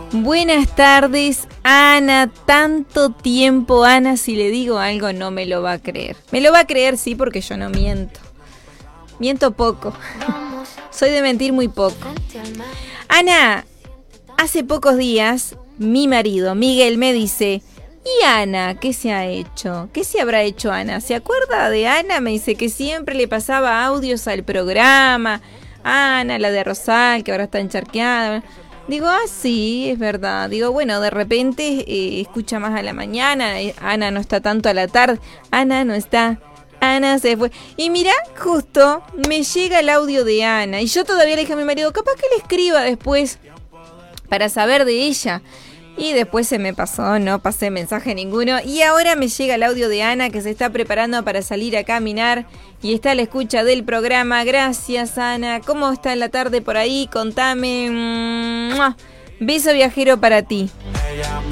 Buenas tardes, Ana. Tanto tiempo, Ana. Si le digo algo, no me lo va a creer. Me lo va a creer, sí, porque yo no miento. Miento poco. Soy de mentir muy poco. Ana, hace pocos días, mi marido, Miguel, me dice: ¿y Ana qué se ha hecho? ¿Qué se habrá hecho Ana? ¿Se acuerda de Ana? Me dice que siempre le pasaba audios al programa. Ana, la de Rosal, que ahora está encharqueada. Digo, sí, es verdad. Digo, bueno, de repente escucha más a la mañana. Ana no está tanto a la tarde. Ana no está. Ana se fue. Y mira, justo me llega el audio de Ana. Y yo todavía le dije a mi marido, capaz que le escriba después para saber de ella. Y después se me pasó, no pasé mensaje ninguno. Y ahora me llega el audio de Ana, que se está preparando para salir a caminar y está a la escucha del programa. Gracias, Ana. ¿Cómo está en la tarde por ahí? Contame. Beso viajero para ti.